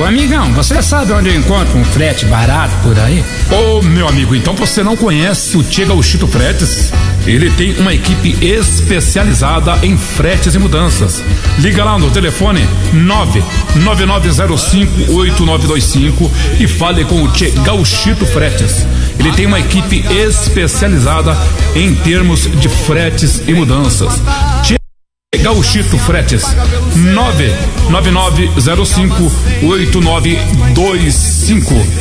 amigão, você sabe onde eu encontro um frete barato por aí? Ô, meu amigo, então você não conhece o Tchê Gauchito Fretes? Ele tem uma equipe especializada em fretes e mudanças. Liga lá no telefone 999058925 e fale com o Tchê Gauchito Fretes. Ele tem uma equipe especializada em termos de fretes e mudanças. Tchê Gauchito Fretes, 999058925.